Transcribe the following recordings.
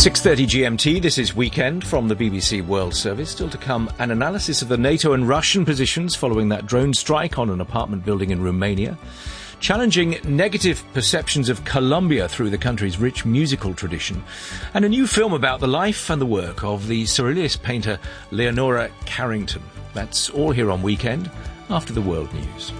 6:30 GMT, this is Weekend from the BBC World Service. Still to come, an analysis of the NATO and Russian positions following that drone strike on an apartment building in Romania. Challenging negative perceptions of Colombia through the country's rich musical tradition. And a new film about the life and the work of the Surrealist painter Leonora Carrington. That's all here on Weekend, after the world news.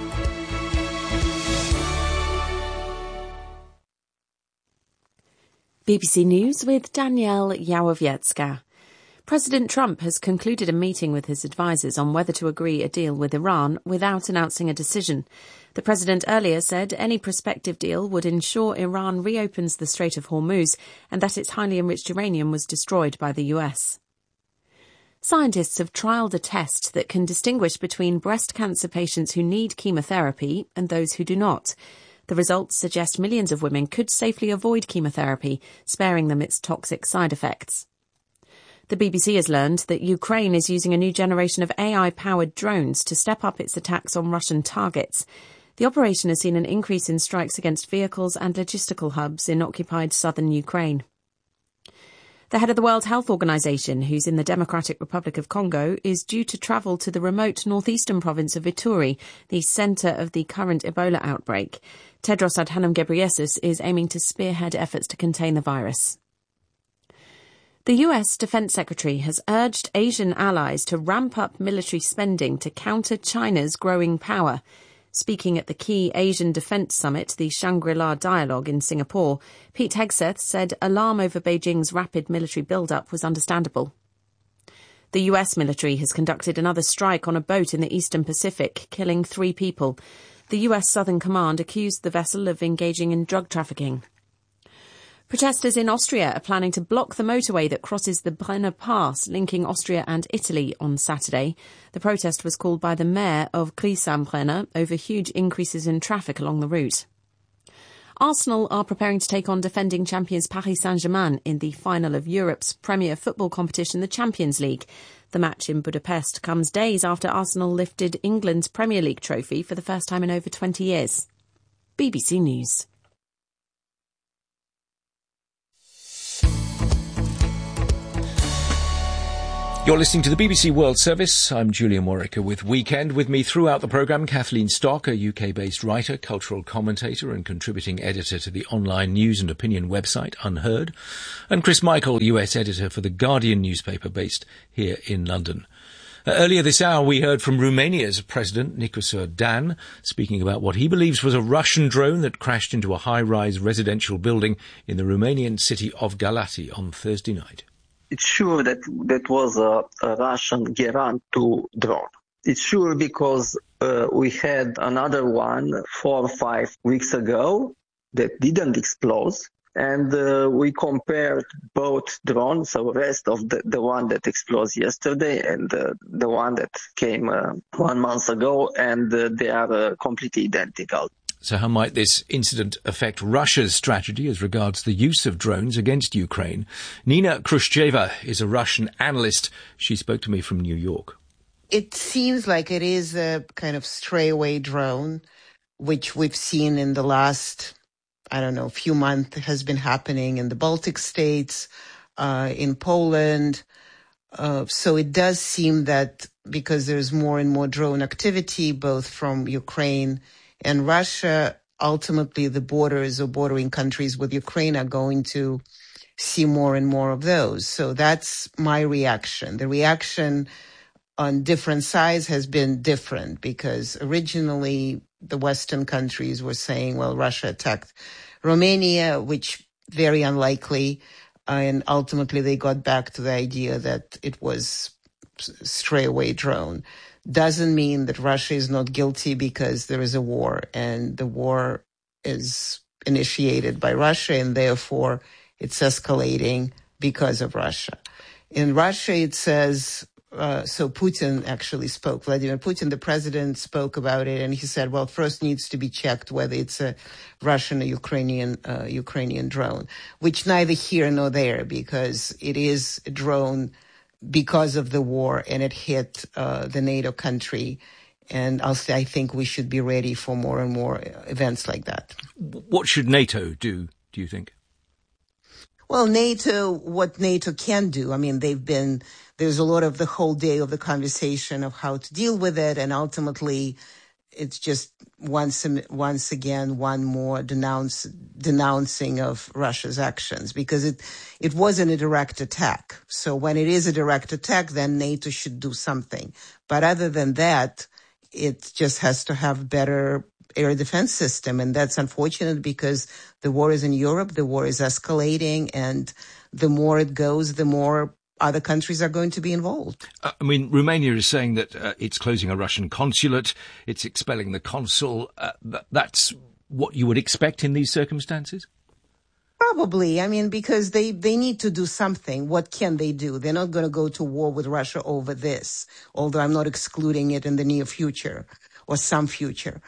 BBC News with Danielle Yawowiecka. President Trump has concluded a meeting with his advisers on whether to agree a deal with Iran without announcing a decision. The president earlier said any prospective deal would ensure Iran reopens the Strait of Hormuz and that its highly enriched uranium was destroyed by the US. Scientists have trialled a test that can distinguish between breast cancer patients who need chemotherapy and those who do not. The results suggest millions of women could safely avoid chemotherapy, sparing them its toxic side effects. The BBC has learned that Ukraine is using a new generation of AI-powered drones to step up its attacks on Russian targets. The operation has seen an increase in strikes against vehicles and logistical hubs in occupied southern Ukraine. The head of the World Health Organization, who's in the Democratic Republic of Congo, is due to travel to the remote northeastern province of Ituri, the centre of the current Ebola outbreak. Tedros Adhanom Ghebreyesus is aiming to spearhead efforts to contain the virus. The US Defense Secretary has urged Asian allies to ramp up military spending to counter China's growing power. Speaking at the key Asian Defence Summit, the Shangri-La Dialogue in Singapore, Pete Hegseth said alarm over Beijing's rapid military build-up was understandable. The US military has conducted another strike on a boat in the Eastern Pacific, killing 3 people. The US Southern Command accused the vessel of engaging in drug trafficking. Protesters in Austria are planning to block the motorway that crosses the Brenner Pass, linking Austria and Italy on Saturday. The protest was called by the mayor of Gries-am-Brenner over huge increases in traffic along the route. Arsenal are preparing to take on defending champions Paris Saint-Germain in the final of Europe's premier football competition, the Champions League. The match in Budapest comes days after Arsenal lifted England's Premier League trophy for the first time in over 20 years. BBC News. You're listening to the BBC World Service. I'm Julian Warwicker with Weekend. With me throughout the programme, Kathleen Stock, a UK-based writer, cultural commentator and contributing editor to the online news and opinion website Unheard, and Chris Michael, US editor for The Guardian newspaper based here in London. Earlier this hour, we heard from Romania's President, Nicolae Dan, speaking about what he believes was a Russian drone that crashed into a high-rise residential building in the Romanian city of Galați on Thursday night. It's sure that was a Russian Geran 2 drone. It's sure because we had another one 4 or 5 weeks ago that didn't explode. And we compared both drones, so the rest of the one that exploded yesterday and the one that came 1 month ago, and they are completely identical. So how might this incident affect Russia's strategy as regards the use of drones against Ukraine? Nina Khrushcheva is a Russian analyst. She spoke to me from New York. It seems like it is a kind of stray-away drone, which we've seen in the last, few months has been happening in the Baltic states, in Poland. So it does seem that because there's more and more drone activity, both from Ukraine and Russia, ultimately the borders or bordering countries with Ukraine are going to see more and more of those. So that's my reaction. The reaction on different sides has been different because originally the Western countries were saying, well, Russia attacked Romania, which very unlikely. And ultimately they got back to the idea that it was stray-away drone. Doesn't mean that Russia is not guilty because there is a war, and the war is initiated by Russia, and therefore it's escalating because of Russia. In Russia, it says, so Putin actually spoke, Vladimir Putin, the president, spoke about it, and he said, well, first needs to be checked whether it's a Russian or Ukrainian drone, which neither here nor there, because it is a drone because of the war, and it hit the NATO country. And I think we should be ready for more and more events like that. What should NATO do you think? Well, what NATO can do, I mean, there's a lot of the whole day of the conversation of how to deal with it, and ultimately it's just once again one more denouncing of Russia's actions, because it wasn't a direct attack. So when it is a direct attack, then NATO should do something. But other than that, it just has to have better air defense system. And that's unfortunate because the war is in Europe, the war is escalating, and the more it goes, the more other countries are going to be involved. I mean, Romania is saying that it's closing a Russian consulate, it's expelling the consul. That's what you would expect in these circumstances? Probably. I mean, because they need to do something. What can they do? They're not going to go to war with Russia over this, although I'm not excluding it in the near future or some future.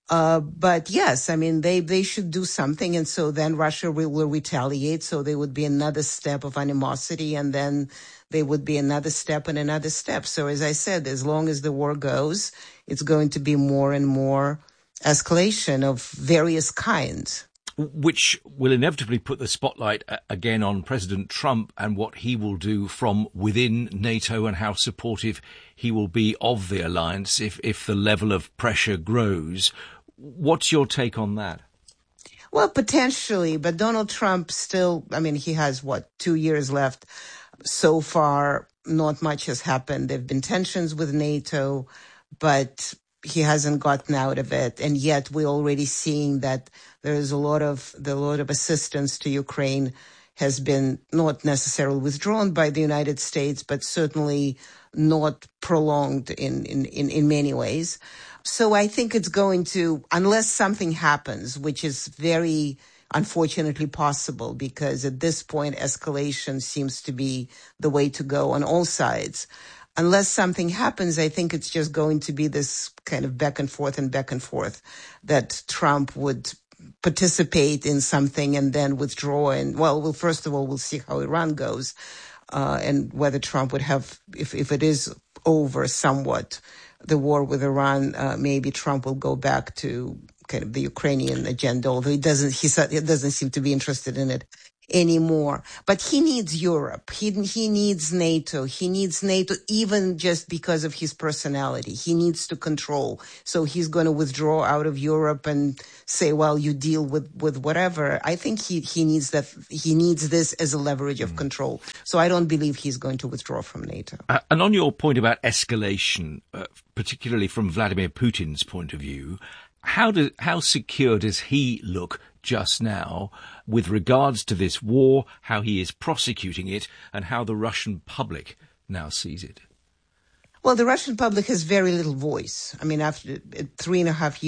But yes, I mean, they should do something. And so then Russia will retaliate. So there would be another step of animosity, and then there would be another step and another step. So as I said, as long as the war goes, it's going to be more and more escalation of various kinds. Which will inevitably put the spotlight again on President Trump and what he will do from within NATO and how supportive he will be of the alliance if the level of pressure grows. What's your take on that? Well, potentially, but Donald Trump still, I mean, he has, 2 years left. So far, not much has happened. There have been tensions with NATO, but he hasn't gotten out of it. And yet we're already seeing that there is a lot of assistance to Ukraine has been not necessarily withdrawn by the United States, but certainly not prolonged in many ways. So I think it's going to, unless something happens, which is very unfortunately possible, because at this point, escalation seems to be the way to go on all sides. Unless something happens, I think it's just going to be this kind of back and forth that Trump would participate in something and then withdraw. And first of all, we'll see how Iran goes, and whether Trump would have, if it is over somewhat, the war with Iran, maybe Trump will go back to kind of the Ukrainian agenda, although he doesn't seem to be interested in it anymore. But he needs Europe. He needs NATO. He needs NATO even just because of his personality. He needs to control. So he's going to withdraw out of Europe and say, well, you deal with whatever. I think he needs that. He needs this as a leverage of control. So I don't believe he's going to withdraw from NATO. And on your point about escalation, particularly from Vladimir Putin's point of view, how secure does he look just now with regards to this war, how he is prosecuting it, and how the Russian public now sees it? Well, the Russian public has very little voice. I mean, after 4.5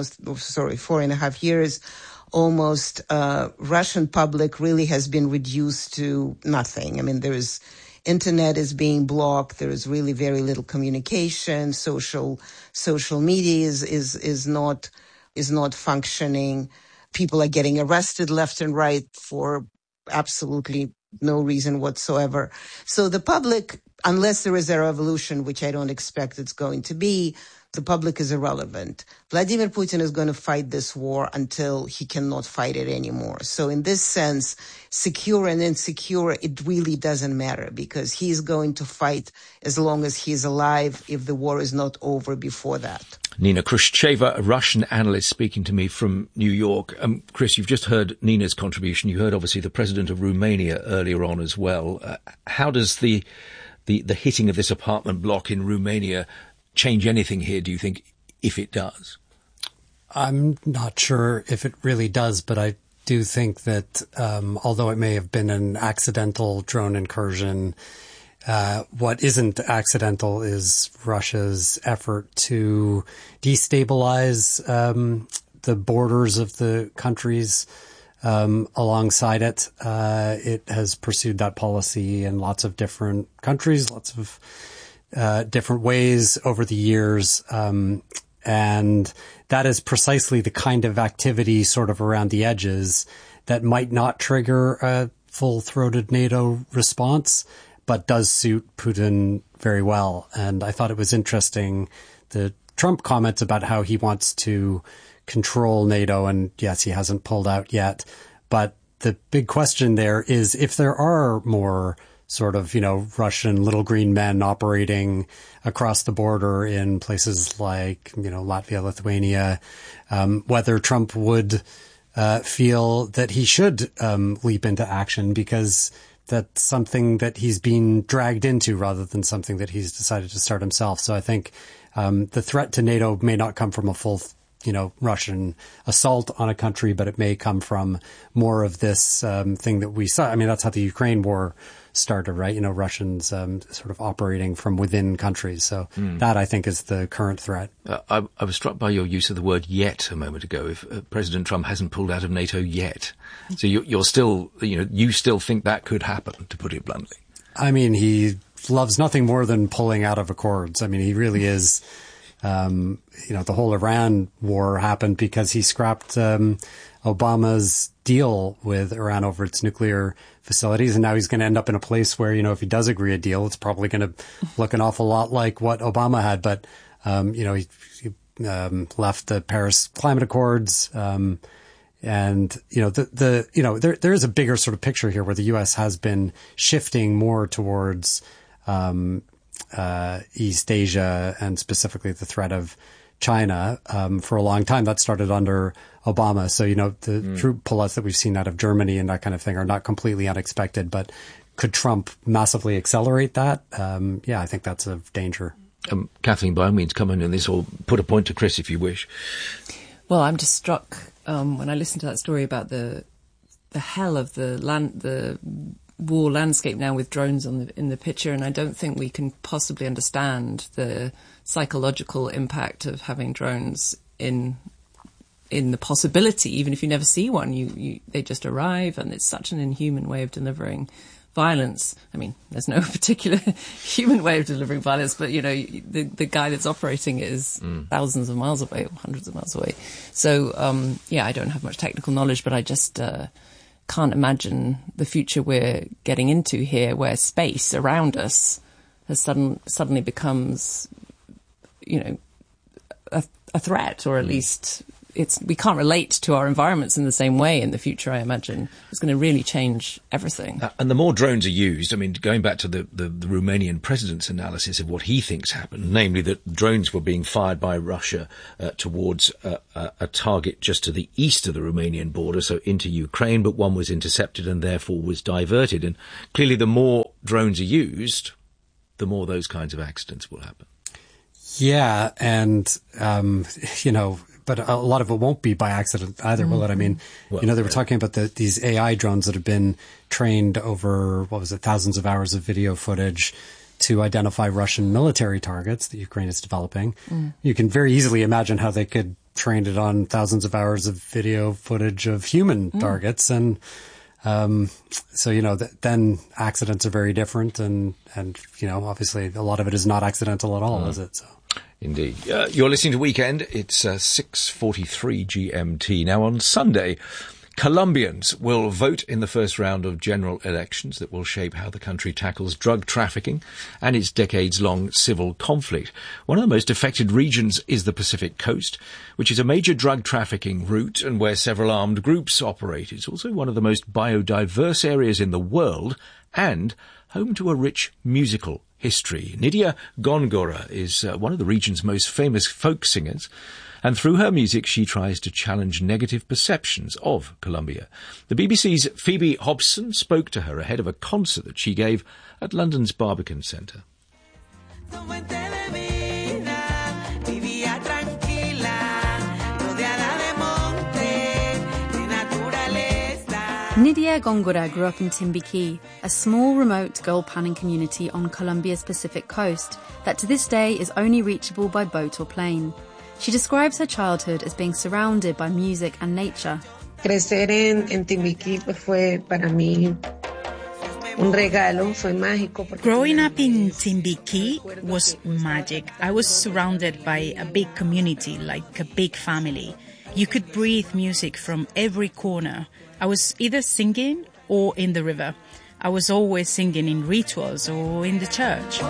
years, almost, Russian public really has been reduced to nothing. I mean, internet is being blocked. There is really very little communication. Social media is not functioning. People are getting arrested left and right for absolutely no reason whatsoever. So the public, unless there is a revolution, which I don't expect it's going to be, the public is irrelevant. Vladimir Putin is going to fight this war until he cannot fight it anymore. So in this sense, secure and insecure, it really doesn't matter, because he's going to fight as long as he's alive if the war is not over before that. Nina Khrushcheva, a Russian analyst speaking to me from New York. Chris, you've just heard Nina's contribution. You heard, obviously, the president of Romania earlier on as well. How does the hitting of this apartment block in Romania change anything here, do you think, if it does? I'm not sure if it really does, but I do think that although it may have been an accidental drone incursion, what isn't accidental is Russia's effort to destabilize the borders of the countries alongside it. It has pursued that policy in lots of different countries, lots of different ways over the years. And that is precisely the kind of activity sort of around the edges that might not trigger a full-throated NATO response, but does suit Putin very well. And I thought it was interesting, the Trump comments about how he wants to control NATO. And yes, he hasn't pulled out yet, but the big question there is if there are more sort of, Russian little green men operating across the border in places like, Latvia, Lithuania, whether Trump would feel that he should leap into action because that's something that he's been dragged into rather than something that he's decided to start himself. So I think the threat to NATO may not come from a full Russian assault on a country, but it may come from more of this thing that we saw. I mean, that's how the Ukraine war started, right? Russians sort of operating from within countries. So that, I think, is the current threat. I was struck by your use of the word yet a moment ago. If President Trump hasn't pulled out of NATO yet. So you're still, you still think that could happen, to put it bluntly. I mean, he loves nothing more than pulling out of accords. I mean, he really is... the whole Iran war happened because he scrapped Obama's deal with Iran over its nuclear facilities. And now he's going to end up in a place where, if he does agree a deal, it's probably going to look an awful lot like what Obama had. But, he left the Paris Climate Accords. And, there is a bigger sort of picture here where the U.S. has been shifting more towards East Asia and specifically the threat of China for a long time. That started under Obama. So, the troop pullouts that we've seen out of Germany and that kind of thing are not completely unexpected. But could Trump massively accelerate that? I think that's a danger. Kathleen, by all means, come in on this or put a point to Chris if you wish. Well, I'm just struck when I listened to that story about the hell of the war landscape now with drones in the picture, and I don't think we can possibly understand the psychological impact of having drones in the possibility. Even if you never see one, they just arrive, and it's such an inhuman way of delivering violence. I mean, there's no particular human way of delivering violence, but the guy that's operating it is thousands of miles away, or hundreds of miles away. So I don't have much technical knowledge, but I just can't imagine the future we're getting into here, where space around us has suddenly becomes, a threat, or at least we can't relate to our environments in the same way in the future. I imagine it's going to really change everything. And the more drones are used, I mean, going back to the Romanian president's analysis of what he thinks happened, namely that drones were being fired by Russia towards a target just to the east of the Romanian border, so into Ukraine, but one was intercepted and therefore was diverted. And clearly the more drones are used, the more those kinds of accidents will happen. Yeah, and, but a lot of it won't be by accident either, will it? I mean, they were talking about these AI drones that have been trained over, thousands of hours of video footage to identify Russian military targets that Ukraine is developing. You can very easily imagine how they could train it on thousands of hours of video footage of human targets. And so, then accidents are very different. And obviously a lot of it is not accidental at all, is it? So. Indeed. You're listening to Weekend. It's 6:43 GMT. Now, on Sunday, Colombians will vote in the first round of general elections that will shape how the country tackles drug trafficking and its decades-long civil conflict. One of the most affected regions is the Pacific Coast, which is a major drug trafficking route and where several armed groups operate. It's also one of the most biodiverse areas in the world and home to a rich musical history. Nydia Góngora is one of the region's most famous folk singers, and through her music she tries to challenge negative perceptions of Colombia. The BBC's Phoebe Hobson spoke to her ahead of a concert that she gave at London's Barbican Centre. Nydia Góngora grew up in Timbiquí, a small, remote gold panning community on Colombia's Pacific coast that to this day is only reachable by boat or plane. She describes her childhood as being surrounded by music and nature. Crecer en Timbiquí fue para mí un regalo, fue mágico. Growing up in Timbiquí was magic. I was surrounded by a big community, like a big family. You could breathe music from every corner. I was either singing or in the river. I was always singing in rituals or in the church.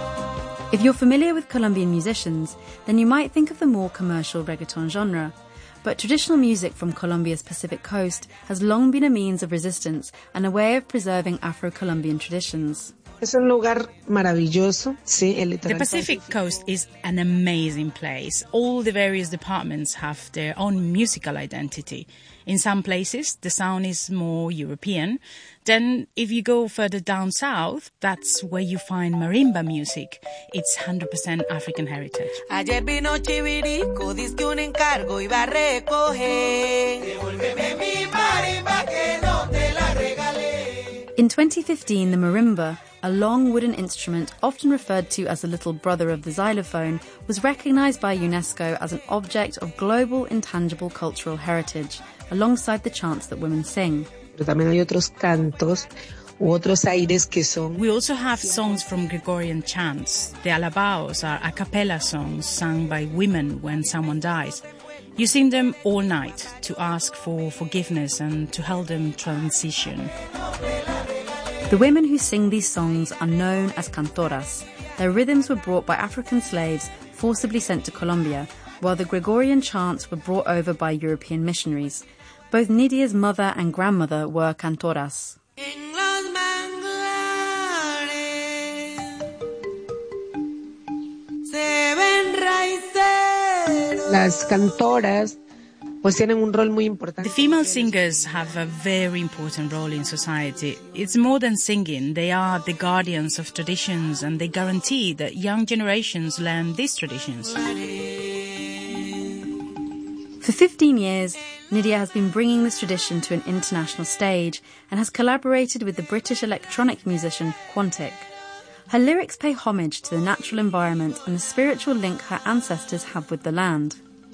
If you're familiar with Colombian musicians, then you might think of the more commercial reggaeton genre. But traditional music from Colombia's Pacific coast has long been a means of resistance and a way of preserving Afro-Colombian traditions. Es un lugar maravilloso. Sí, the Pacific coast is an amazing place. All the various departments have their own musical identity. In some places, the sound is more European. Then, if you go further down south, that's where you find marimba music. It's 100% African heritage. Ayer vino Chivirico, dizque un encargo iba a recoger. Devuélveme mi marimba que no te la regalé. In 2015, the marimba, a long wooden instrument often referred to as the little brother of the xylophone, was recognized by UNESCO as an object of global intangible cultural heritage, alongside the chants that women sing. También hay otros cantos u otros aires que son. We also have songs from Gregorian chants. The alabaos are a cappella songs sung by women when someone dies. You sing them all night to ask for forgiveness and to help them transition. The women who sing these songs are known as cantoras. Their rhythms were brought by African slaves forcibly sent to Colombia, while the Gregorian chants were brought over by European missionaries. Both Nidia's mother and grandmother were cantoras. Las cantoras pues tienen un rol muy importante. The female singers have a very important role in society. It's more than singing. They are the guardians of traditions and they guarantee that young generations learn these traditions. For 15 years, Nidia has been bringing this tradition to an international stage and has collaborated with the British electronic musician Quantic. Her lyrics pay homage to the natural environment and the spiritual link her ancestors have with the land.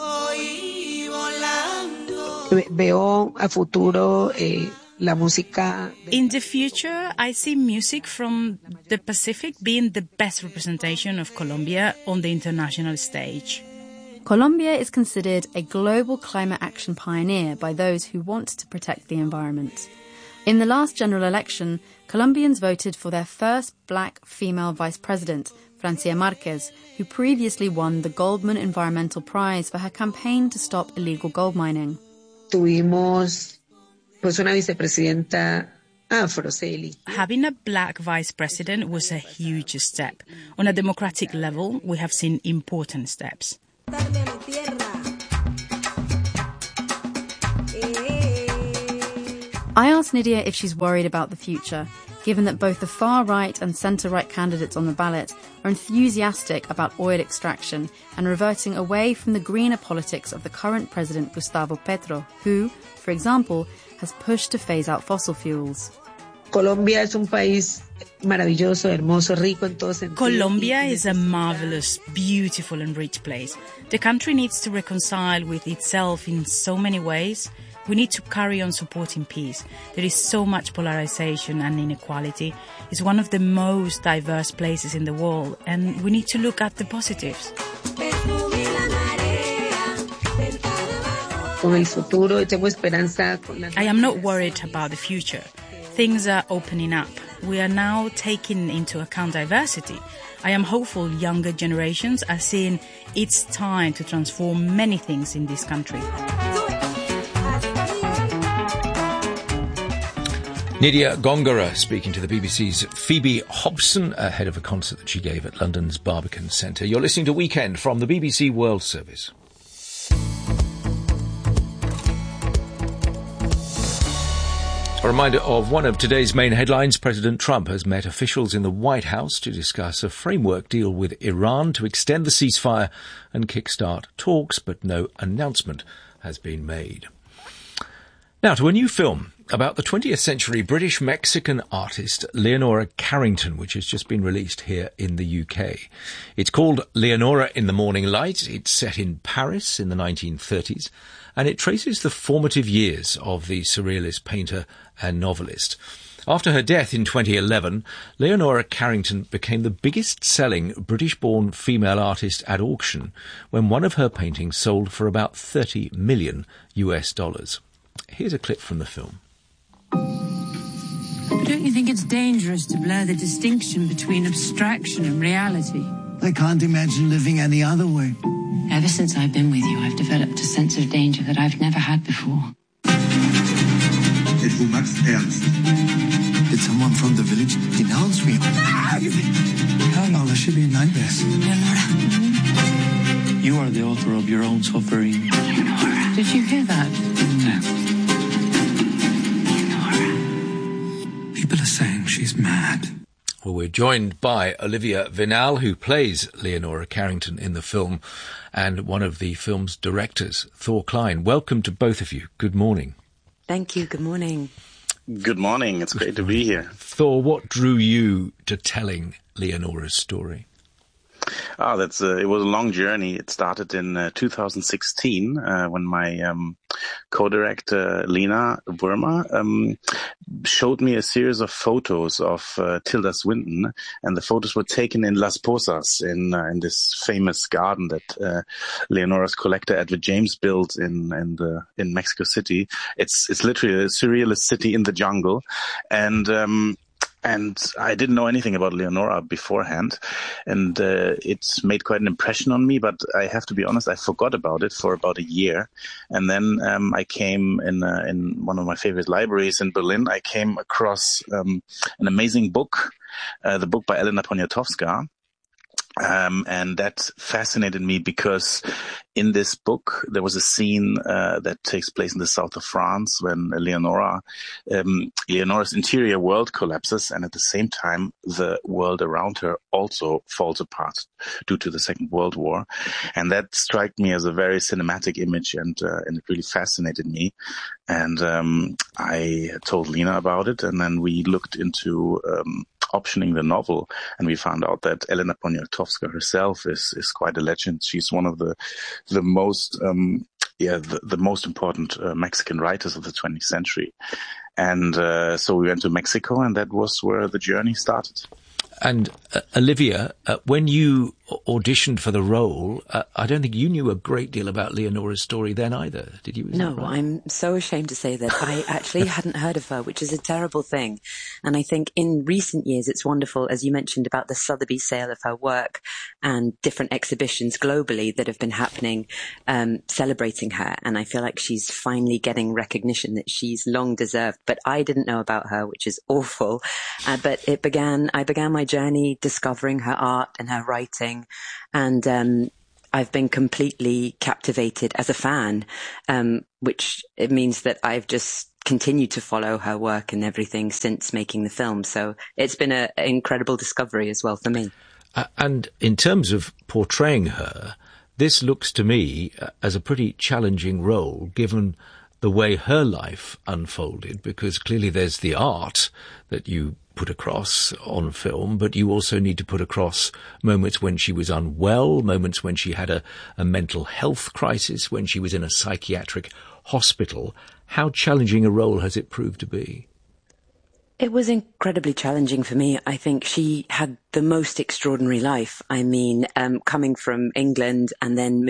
Veo a futuro la música. In the future, I see music from the Pacific being the best representation of Colombia on the international stage. Colombia is considered a global climate action pioneer by those who want to protect the environment. In the last general election, Colombians voted for their first black female vice president, Francia Marquez, who previously won the Goldman Environmental Prize for her campaign to stop illegal gold mining. Tuvimos pues una vicepresidenta afro. Having a black vice president was a huge step. On a democratic level, we have seen important steps. I asked Nidia if she's worried about the future, given that both the far-right and centre-right candidates on the ballot are enthusiastic about oil extraction and reverting away from the greener politics of the current president Gustavo Petro, who, for example, has pushed to phase out fossil fuels. Colombia es un país maravilloso, hermoso, rico en todos sentidos. Colombia is a marvelous, beautiful and rich place. The country needs to reconcile with itself in so many ways. We need to carry on supporting peace. There is so much polarization and inequality. It's one of the most diverse places in the world, and we need to look at the positives. I am not worried about the future. Things are opening up. We are now taking into account diversity. I am hopeful younger generations are seeing it's time to transform many things in this country. Nidia Gongora speaking to the BBC's Phoebe Hobson ahead of a concert that she gave at London's Barbican Centre. You're listening to Weekend from the BBC World Service. A reminder of one of today's main headlines. President Trump has met officials in the White House to discuss a framework deal with Iran to extend the ceasefire and kickstart talks, but no announcement has been made. Now to a new film about the 20th century British-Mexican artist Leonora Carrington, which has just been released here in the UK. It's called Leonora in the Morning Light. It's set in Paris in the 1930s, and it traces the formative years of the surrealist painter and novelist. After her death in 2011, Leonora Carrington became the biggest-selling British-born female artist at auction when one of her paintings sold for about $30 million. Here's a clip from the film. But don't you think it's dangerous to blur the distinction between abstraction and reality? I can't imagine living any other way. Ever since I've been with you, I've developed a sense of danger that I've never had before. Et vous Max Ernst? Did someone from the village denounce me? Carl, there should be a nightmare. Leonora. You are the author of your own suffering. Leonora. Did you hear that? No. Leonora. People are saying she's mad. Well, we're joined by Olivia Vinal, who plays Leonora Carrington in the film, and one of the film's directors, Thor Klein. Welcome to both of you. Good morning. Thank you. Good morning. Good morning. It's great to be here. Thor, what drew you to telling Leonora's story? It was a long journey. It started in 2016 when my co-director Lena Wurmer showed me a series of photos of Tilda Swinton, and the photos were taken in Las Posas in this famous garden that Leonora's collector Edward James built in Mexico City. It's literally a surrealist city in the jungle, and I didn't know anything about Leonora beforehand, and it made quite an impression on me, but I have to be honest, I forgot about it for about a year. And then I came in one of my favorite libraries in Berlin, I came across an amazing book, the book by Elena Poniatowska. And that fascinated me because in this book, there was a scene that takes place in the south of France when Leonora's interior world collapses, and at the same time, the world around her also falls apart due to the Second World War. And that struck me as a very cinematic image, and it really fascinated me. And I told Lena about it, and then we looked into optioning the novel, and we found out that Elena Poniatowska herself is quite a legend. She's one of the most the most important Mexican writers of the 20th century. And so we went to Mexico, and that was where the journey started. And Olivia, when you auditioned for the role, I don't think you knew a great deal about Leonora's story then either, did you? No, right? I'm so ashamed to say that I actually hadn't heard of her, which is a terrible thing. And I think in recent years, it's wonderful, as you mentioned, about the Sotheby's sale of her work and different exhibitions globally that have been happening, celebrating her. And I feel like she's finally getting recognition that she's long deserved. But I didn't know about her, which is awful. But I began my journey discovering her art and her writing, and I've been completely captivated as a fan, which it means that I've just continued to follow her work and everything since making the film. So it's been an incredible discovery as well for me. And in terms of portraying her, this looks to me as a pretty challenging role, given the way her life unfolded, because clearly there's the art that you put across on film, but you also need to put across moments when she was unwell, moments when she had a mental health crisis, when she was in a psychiatric hospital. How challenging a role has it proved to be? It was incredibly challenging for me. I think she had the most extraordinary life. I mean, coming from England and then